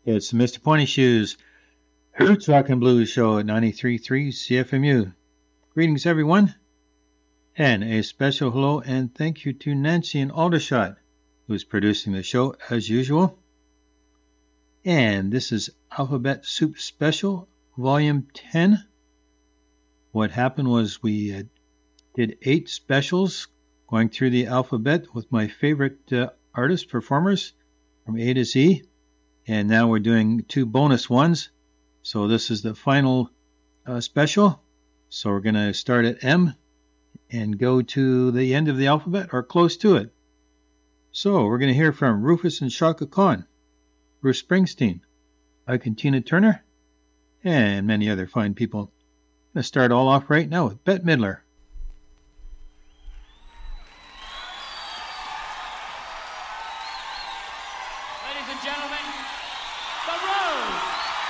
It's Mr. Pointy Shoes, Roots Rock and Blues Show at 93.3 CFMU. Greetings, everyone, and a special hello and thank you to Nancy in Aldershot, who's producing the show as usual. And this is Alphabet Soup Special, Volume 10. What happened was we did 8 specials going through the alphabet with my favorite artists, performers from A to Z. And now we're doing 2 bonus ones. So this is the final special. So we're going to start at M and go to the end of the alphabet or close to it. So we're going to hear from Rufus and Chaka Khan, Bruce Springsteen, Ike and Tina Turner, and many other fine people. I'm going to start all off right now with Bette Midler. Ladies and gentlemen, the